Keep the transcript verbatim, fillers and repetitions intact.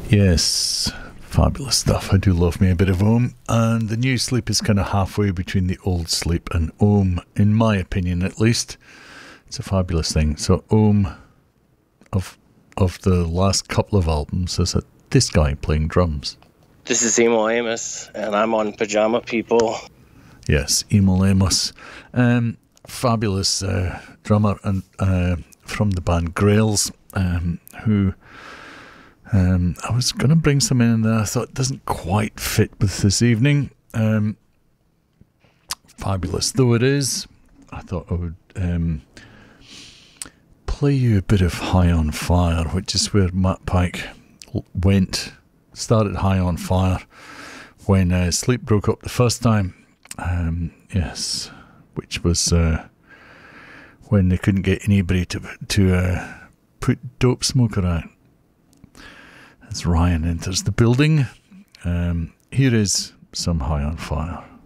Yes, fabulous stuff. I do love me a bit of Om, and the new Sleep is kind of halfway between the old Sleep and Om, in my opinion at least. It's a fabulous thing. So Om, of of the last couple of albums, is a, this guy playing drums. This is Emil Amos, and I'm on Pajama People. Yes, Emil Amos, um, fabulous uh, drummer, and uh, from the band Grails, um, who. Um, I was going to bring some in there. I thought it doesn't quite fit with this evening. Um, fabulous though it is, I thought I would um, play you a bit of High on Fire, which is where Matt Pike went, started High on Fire when uh, Sleep broke up the first time. Um, yes, which was uh, when they couldn't get anybody to, to uh, put Dope Smoker out. As Ryan enters the building, um, here is some High on Fire.